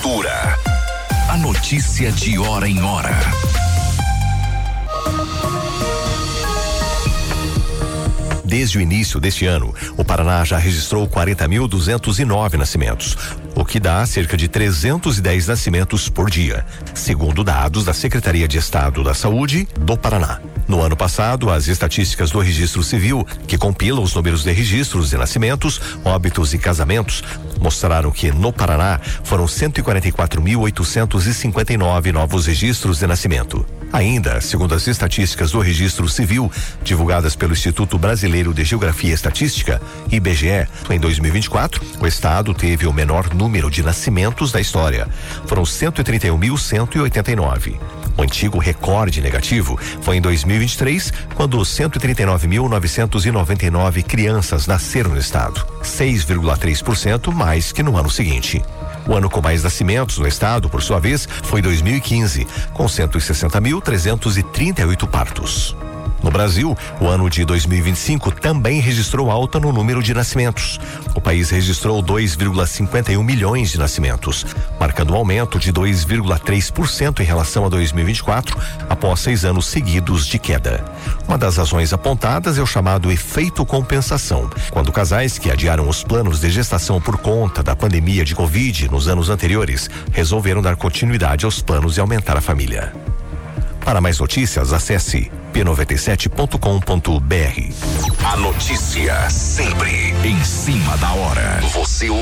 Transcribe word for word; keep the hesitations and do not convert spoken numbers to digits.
Cultura. A notícia de hora em hora. Desde o início deste ano, o Paraná já registrou quarenta mil duzentos e nove nascimentos, o que dá cerca de trezentos e dez nascimentos por dia, segundo dados da Secretaria de Estado da Saúde do Paraná. No ano passado, as estatísticas do Registro Civil, que compila os números de registros de nascimentos, óbitos e casamentos, mostraram que no Paraná foram cento e quarenta e quatro mil oitocentos e cinquenta e nove novos registros de nascimento. Ainda, segundo as estatísticas do Registro Civil, divulgadas pelo Instituto Brasileiro de Geografia e Estatística, I B G E, em dois mil e vinte e quatro, o estado teve o menor número de nascimentos da história. Foram cento e trinta e um mil cento e oitenta e nove. O antigo recorde negativo foi em dois mil e vinte e três, quando cento e trinta e nove mil novecentos e noventa e nove crianças nasceram no estado, seis vírgula três por cento mais que no ano seguinte. O ano com mais nascimentos no estado, por sua vez, foi dois mil e quinze, com cento e sessenta mil trezentos e trinta e oito partos. No Brasil, o ano de dois mil e vinte e cinco também registrou alta no número de nascimentos. O país registrou dois vírgula cinquenta e um milhões de nascimentos, marcando um aumento de dois vírgula três por cento em relação a dois mil e vinte e quatro, após seis anos seguidos de queda. Uma das razões apontadas é o chamado efeito compensação, quando casais que adiaram os planos de gestação por conta da pandemia de Covid nos anos anteriores resolveram dar continuidade aos planos e aumentar a família. Para mais notícias, acesse p noventa e sete ponto com ponto b r. A notícia sempre em cima da hora. Você